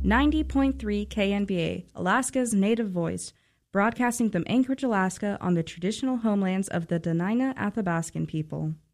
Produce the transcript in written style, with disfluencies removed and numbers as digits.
90.3 KNBA, Alaska's native voice, broadcasting from Anchorage, Alaska on the traditional homelands of the Dena'ina Athabascan people.